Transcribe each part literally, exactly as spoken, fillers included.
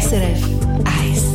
S R F eins.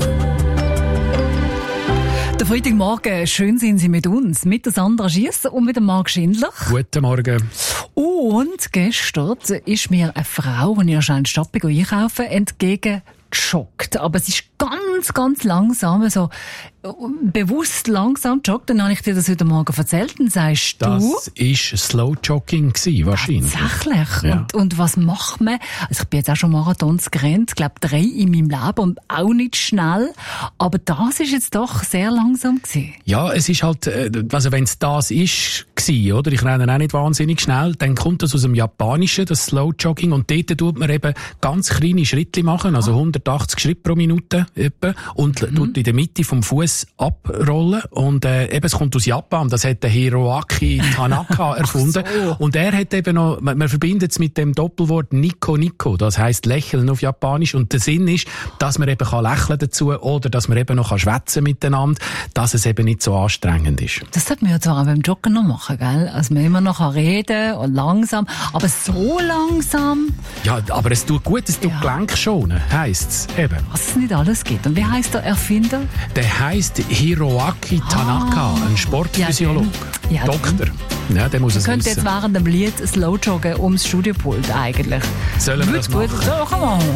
Der Freitagmorgen, schön sind Sie mit uns, mit der Sandra Schiesser und mit dem Marc Schindler. Guten Morgen. Und gestern ist mir eine Frau, die ich anscheinend Stadt einkaufen, entgegengejoggt. Aber es ist ganz, ganz langsam, so bewusst langsam joggt. Dann habe ich dir das heute Morgen erzählt. Dann sagst das du... Das war Slow Jogging wahrscheinlich. Tatsächlich? Ja. Und, und was macht man? Also ich bin jetzt auch schon Marathons gerannt, ich glaube drei in meinem Leben und auch nicht schnell. Aber das ist jetzt doch sehr langsam gewesen. Ja, es ist halt, also wenn es das ist, gewesen, oder? Ich renne auch nicht wahnsinnig schnell, dann kommt das aus dem Japanischen, das Slow Jogging. Und dort tut man eben ganz kleine Schritte machen, also hundertachtzig Schritte pro Minute etwa, und mhm. tut in der Mitte vom Fuß abrollen. Und äh, eben, es kommt aus Japan, das hat der Hiroaki Tanaka erfunden. So. Und er hat eben noch, man, man verbindet es mit dem Doppelwort Nico Nico, das heisst lächeln auf Japanisch. Und der Sinn ist, dass man eben kann lächeln dazu oder dass man eben noch kann schwätzen miteinander, dass es eben nicht so anstrengend ist. Das sollte man ja zwar auch beim Joggen noch machen, gell? Also man immer noch reden und langsam, aber so langsam. Ja, aber es tut gut, es tut ja. Gelenk schonen, heisst es eben. Was es nicht alles gibt. Und wie heisst der Erfinder? Der heisst Hiroaki Tanaka, ah, ein Sportphysiologe, ja, ja, Doktor. Ja, der muss es wissen. könnte jetzt während dem Lied slow joggen ums Studiopult eigentlich. Sollen wir das machen? So, komm on.